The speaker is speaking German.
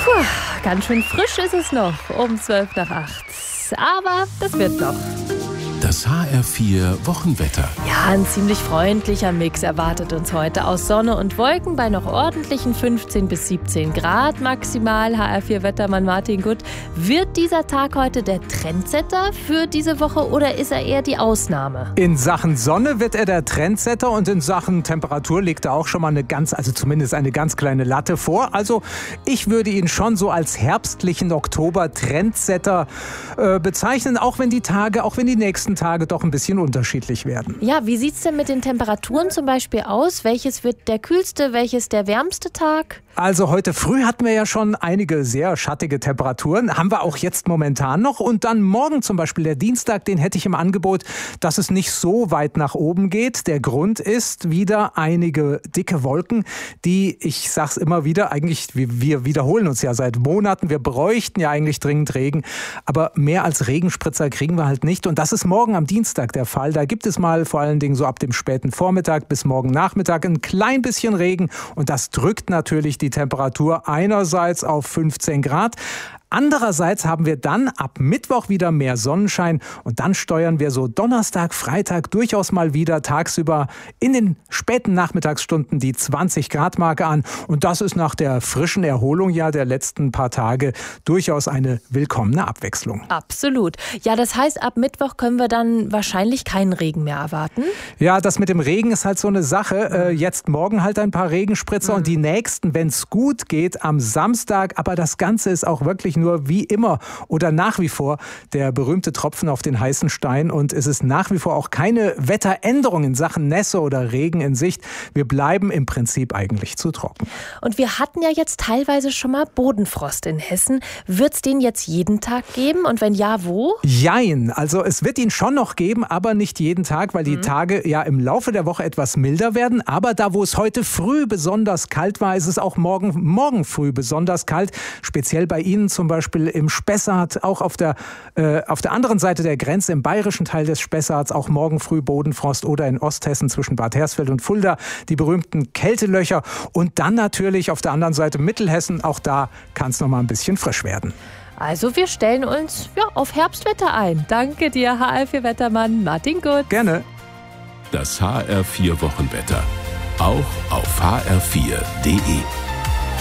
Puh, ganz schön frisch ist es noch, um 7:45. Aber das wird noch. Das HR4 Wochenwetter. Ja, ein ziemlich freundlicher Mix erwartet uns heute aus Sonne und Wolken bei noch ordentlichen 15 bis 17 Grad maximal. HR4-Wettermann Martin Gutt. Wird dieser Tag heute der Trendsetter für diese Woche oder ist er eher die Ausnahme? In Sachen Sonne wird er der Trendsetter und in Sachen Temperatur legt er auch schon mal zumindest eine ganz kleine Latte vor. Also ich würde ihn schon so als herbstlichen Oktober-Trendsetter bezeichnen, auch wenn die nächsten Tage doch ein bisschen unterschiedlich werden. Ja, wie sieht es denn mit den Temperaturen zum Beispiel aus? Welches wird der kühlste, welches der wärmste Tag? Also heute früh hatten wir ja schon einige sehr schattige Temperaturen. Haben wir auch jetzt momentan noch. Und dann morgen zum Beispiel, der Dienstag, den hätte ich im Angebot, dass es nicht so weit nach oben geht. Der Grund ist wieder einige dicke Wolken, die, ich sag's immer wieder, eigentlich, wir wiederholen uns ja seit Monaten, wir bräuchten ja eigentlich dringend Regen. Aber mehr als Regenspritzer kriegen wir halt nicht. Und das ist morgen am Dienstag der Fall. Da gibt es mal vor allen Dingen so ab dem späten Vormittag bis morgen Nachmittag ein klein bisschen Regen. Und das drückt natürlich die Temperatur einerseits auf 15 Grad. Andererseits haben wir dann ab Mittwoch wieder mehr Sonnenschein und dann steuern wir so Donnerstag, Freitag durchaus mal wieder tagsüber in den späten Nachmittagsstunden die 20-Grad-Marke an. Und das ist nach der frischen Erholung ja der letzten paar Tage durchaus eine willkommene Abwechslung. Absolut. Ja, das heißt, ab Mittwoch können wir dann wahrscheinlich keinen Regen mehr erwarten? Ja, das mit dem Regen ist halt so eine Sache. Jetzt morgen halt ein paar Regenspritzer und die nächsten, wenn es gut geht, am Samstag. Aber das Ganze ist auch wirklich nur wie immer oder nach wie vor der berühmte Tropfen auf den heißen Stein und es ist nach wie vor auch keine Wetteränderung in Sachen Nässe oder Regen in Sicht. Wir bleiben im Prinzip eigentlich zu trocken. Und wir hatten ja jetzt teilweise schon mal Bodenfrost in Hessen. Wird es den jetzt jeden Tag geben und wenn ja, wo? Jein, also es wird ihn schon noch geben, aber nicht jeden Tag, weil die Tage ja im Laufe der Woche etwas milder werden. Aber da, wo es heute früh besonders kalt war, ist es auch morgen früh besonders kalt. Speziell bei Ihnen zum Beispiel im Spessart, auch auf der anderen Seite der Grenze, im bayerischen Teil des Spessarts, auch morgen früh Bodenfrost oder in Osthessen zwischen Bad Hersfeld und Fulda, die berühmten Kältelöcher. Und dann natürlich auf der anderen Seite Mittelhessen, auch da kann es noch mal ein bisschen frisch werden. Also wir stellen uns auf Herbstwetter ein. Danke dir, HR4-Wettermann Martin Gutt. Gerne. Das HR4 Wochenwetter. Auch auf hr4.de.